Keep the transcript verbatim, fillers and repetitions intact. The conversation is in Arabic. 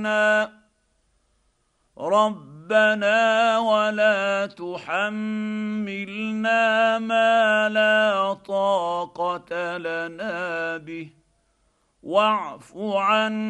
ربنا ولا تحملنا ما لا طاقه لنا به واعف عنا